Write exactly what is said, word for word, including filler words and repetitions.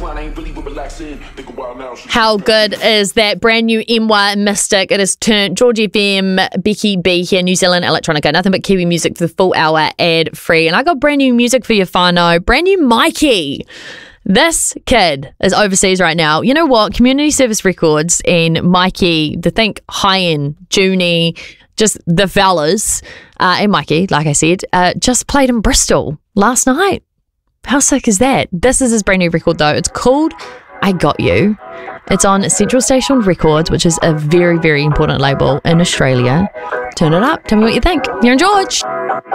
How good is that brand new M Y Mystic? It has turned George F M, Becky B here, New Zealand Electronica. Nothing but Kiwi music for the full hour, ad free. And I got brand new music for your whānau. Brand new Mikey. This kid is overseas right now. You know what? Community Service Records and Mikey, the think high-end, Junie, just the fellas, uh, and Mikey, like I said, uh, just played in Bristol last night. How sick is that? This is his brand new record though. It's called I Got You. It's on Central Station Records, which is a very, very important label in Australia. Turn it up. Tell me what you think. You're in George.